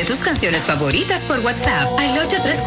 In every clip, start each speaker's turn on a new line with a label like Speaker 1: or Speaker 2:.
Speaker 1: Pide tus canciones favoritas por WhatsApp al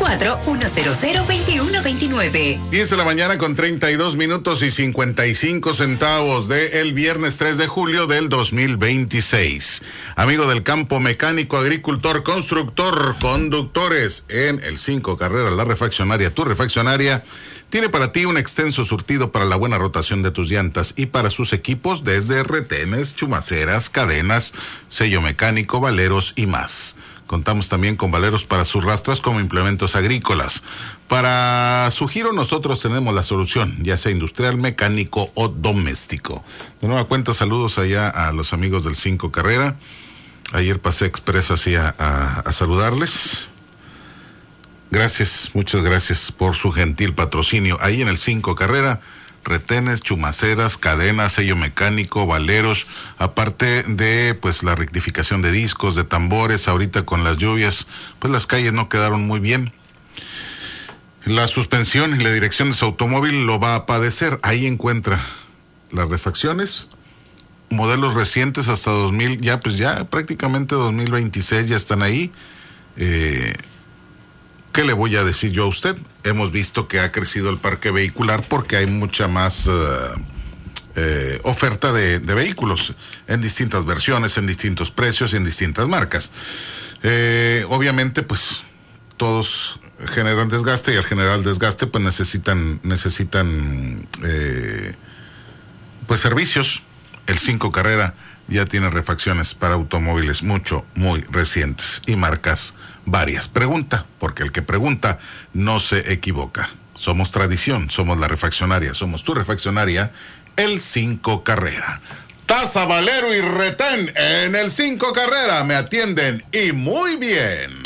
Speaker 1: 834-100-2129.
Speaker 2: 10 de la mañana con 32 minutos y 55 centavos del viernes 3 de julio del 2026. Amigo del campo, mecánico, agricultor, constructor, conductores, en el 5 Carrera, la refaccionaria, tu refaccionaria, tiene para ti un extenso surtido para la buena rotación de tus llantas y para sus equipos desde retenes, chumaceras, cadenas, sello mecánico, valeros y más. Contamos también con valeros para sus rastras como implementos agrícolas. Para su giro nosotros tenemos la solución, ya sea industrial, mecánico o doméstico. De nueva cuenta, saludos allá a los amigos del 5 Carrera. Ayer pasé express así a saludarles. Gracias, muchas gracias por su gentil patrocinio. Ahí en el 5 Carrera, retenes, chumaceras, cadenas, sello mecánico, valeros, aparte de pues la rectificación de discos, de tambores. Ahorita con las lluvias, pues las calles no quedaron muy bien. La suspensión y la dirección de su automóvil lo va a padecer. Ahí encuentra las refacciones, modelos recientes hasta 2000, ya prácticamente 2026 ya están ahí. ¿Qué le voy a decir yo a usted? Hemos visto que ha crecido el parque vehicular porque hay mucha más oferta de vehículos en distintas versiones, en distintos precios y en distintas marcas. Obviamente, pues todos generan desgaste y al generar desgaste, pues necesitan pues servicios. El 5 Carrera ya tiene refacciones para automóviles muy recientes y marcas varias. Pregunta, porque el que pregunta no se equivoca. Somos tradición, somos la refaccionaria, somos tu refaccionaria, el 5 Carrera. Taza, valero y retén en el 5 Carrera. Me atienden y muy bien.